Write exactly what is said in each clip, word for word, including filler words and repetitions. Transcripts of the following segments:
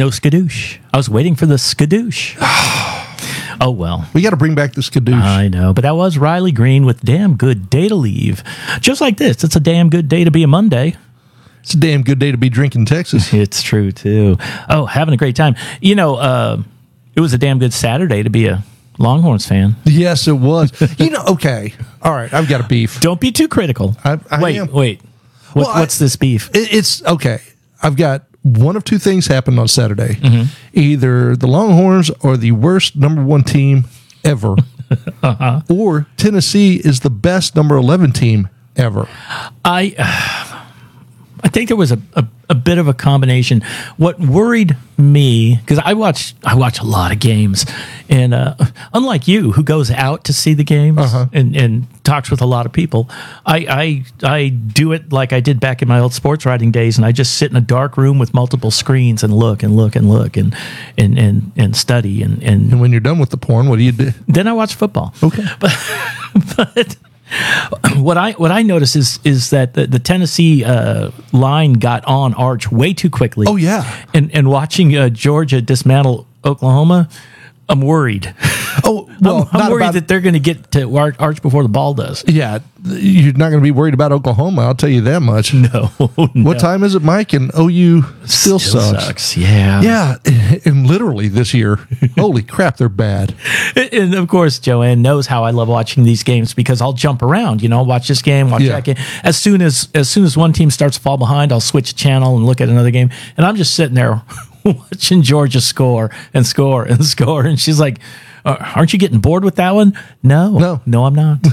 No skadoosh. I was waiting for the skadoosh. Oh, well. We got to bring back the skadoosh. I know, but that was Riley Green with Damn Good Day to Leave. Just like this, it's a damn good day to be a Monday. It's a damn good day to be drinking Texas. It's true, too. Oh, having a great time. You know, uh, it was a damn good Saturday to be a Longhorns fan. Yes, it was. You know, okay. All right, I've got a beef. Don't be too critical. I, I wait, am. wait. What, Well, I- what's this beef? It, it's okay. I've got one of two things happened on Saturday. Mm-hmm. Either the Longhorns are the worst number one team ever, uh-huh. or Tennessee is the best number eleven team ever. I uh, I think there was a, a, a bit of a combination. What worried me, because I watch I watch a lot of games, and uh, unlike you, who goes out to see the games Uh-huh. and, and talks with a lot of people, I, I I do it like I did back in my old sports writing days, and I just sit in a dark room with multiple screens and look and look and look and and and, and study and, and And when you're done with the porn, what do you do? then I watch football. Okay. But but what I what I notice is is that the, the Tennessee uh, line got on Arch way too quickly. Oh, yeah. and and watching uh, Georgia dismantle Oklahoma, I'm worried. Oh, well, I'm, I'm not worried about- that they're going to get to Arch, Arch before the ball does. Yeah, you're not going to be worried about Oklahoma. I'll tell you that much. No, What time is it, Mike? And O U still, sucks. Yeah, Yeah, and literally this year, holy crap, they're bad. And of course, Joanne knows how I love watching these games because I'll jump around, you know, watch this game, watch Yeah. that game. As soon as as soon as one team starts to fall behind, I'll switch channel and look at another game. And I'm just sitting there watching Georgia score and score and score. And she's like, "Uh, aren't you getting bored with that one?" No, No. no, I'm not.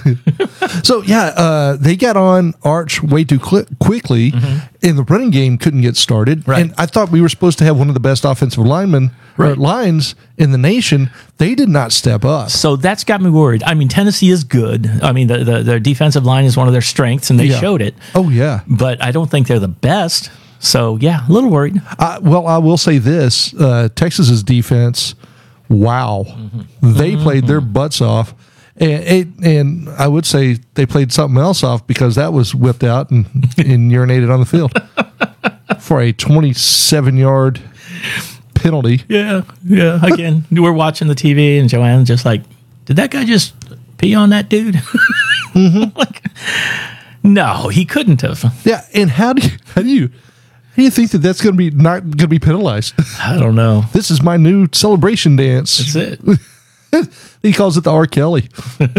So, yeah, uh, they got on Arch way too cli quickly, and the running game couldn't get started. Right. And I thought we were supposed to have one of the best offensive linemen or Right. lines in the nation. They did not step up. So that's got me worried. I mean, Tennessee is good. I mean, the, the, their defensive line is one of their strengths, and they Yeah. showed it. Oh, yeah. But I don't think they're the best. So, yeah, a little worried. Uh, well, I will say this: uh, Texas's defense, wow, they played their butts off, and it, and I would say they played something else off because that was whipped out and, and urinated on the field for a twenty-seven yard penalty. Yeah, yeah. Again, we're watching the T V, and Joanne's just like, "Did that guy just pee on that dude?" Mm-hmm. Like, no, he couldn't have. Yeah, and how do you how do you how do you think that that's going to be not going to be penalized? I don't know. This is my new celebration dance. That's it. He calls it the R. Kelly.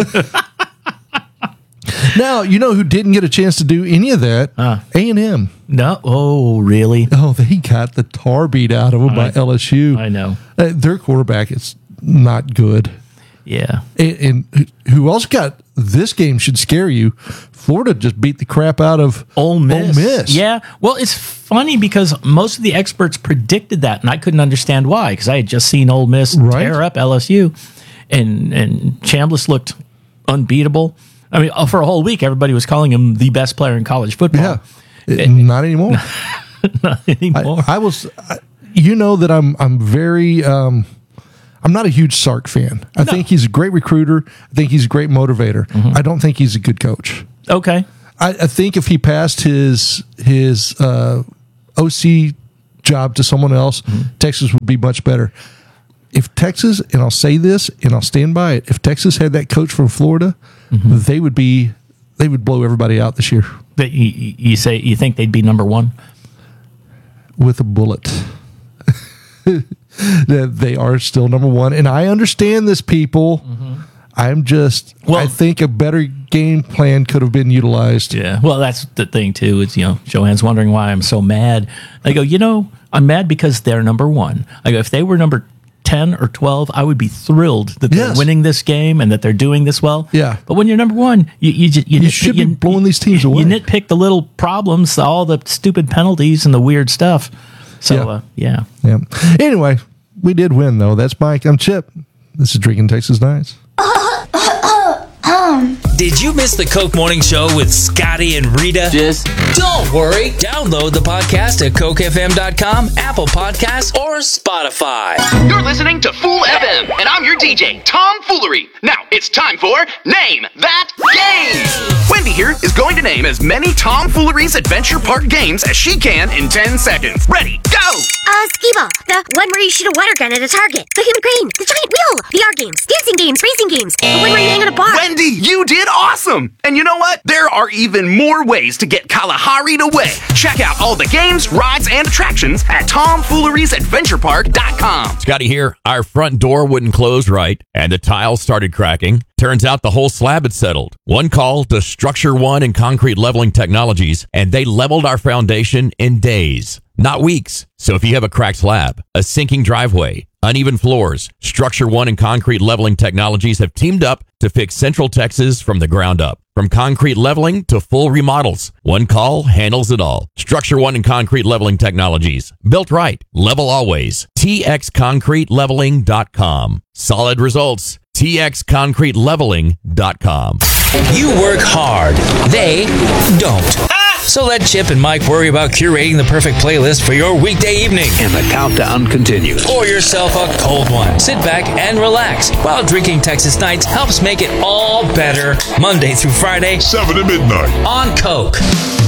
Now, you know who didn't get a chance to do any of that? Huh. A and M. No. Oh, really? Oh, they got the tar beat out of them by I- L S U. I know. Uh, their quarterback is not good. Yeah. And, and who else got this game should scare you? Florida just beat the crap out of Ole Miss. Ole Miss. Yeah. Well, it's funny because most of the experts predicted that, and I couldn't understand why because I had just seen Ole Miss Right. tear up L S U, and and Chambliss looked unbeatable. I mean, for a whole week, everybody was calling him the best player in college football. Yeah. Uh, not anymore. Not anymore. I, I was, I, you know, that I'm, I'm very, um, I'm not a huge Sark fan. I think he's a great recruiter. I think he's a great motivator. Mm-hmm. I don't think he's a good coach. Okay. I, I think if he passed his his uh, O C job to someone else, Mm-hmm. Texas would be much better. If Texas, and I'll say this, and I'll stand by it, if Texas had that coach from Florida, Mm-hmm. they would be, they would blow everybody out this year But you, you say you think they'd be number one? with a bullet. That they are still number one, and I understand this, people. I'm just, Well- I think a better game plan could have been utilized. Yeah. Well, that's the thing too. Is you know, Joanne's wondering why I'm so mad. I go, you know, I'm mad because they're number one. I go, if they were number ten or twelve, I would be thrilled that they're Yes. winning this game and that they're doing this well. Yeah. But when you're number one, you you, just, you, You nitpick- should be blowing these teams you, away. You nitpick the little problems, all the stupid penalties and the weird stuff. So Yeah. uh, yeah. Yeah. Anyway, we did win though. That's Mike. I'm Chip. This is Drinking Texas Nights. Tom. Did you miss the Coke Morning Show with Scotty and Rita? Just don't worry. Download the podcast at coke f m dot com, Apple Podcasts, or Spotify. You're listening to Fool F M, and I'm your D J, Tom Foolery. Now it's time for Name That Game. Wendy here is going to name as many Tom Foolery's Adventure Park games as she can in ten seconds. Ready, go! Uh, Skee-Ball, the one where you shoot a water gun at a target, the human crane, the giant wheel, V R games, dancing games, racing games, the one where you hang on a bar. Wendy, you did awesome! And you know what? There are even more ways to get Kalahari'd away. Check out all the games, rides, and attractions at tom fooleries adventure park dot com. Scotty here. Our front door wouldn't close right, and the tiles started cracking. Turns out the whole slab had settled. One call to Structure One and Concrete Leveling Technologies, and they leveled our foundation in days, not weeks. So if you have a cracked slab, a sinking driveway, uneven floors, Structure One and Concrete Leveling Technologies have teamed up to fix Central Texas from the ground up. From concrete leveling to full remodels, one call handles it all. Structure One and Concrete Leveling Technologies. Built right. Level always. T X concrete leveling dot com. Solid results. T X concrete leveling dot com. You work hard. They don't. So let Chip and Mike worry about curating the perfect playlist for your weekday evening. And the countdown continues. Pour yourself a cold one. Sit back and relax while drinking Texas Nights helps make it all better Monday through Friday, seven to midnight on Coke.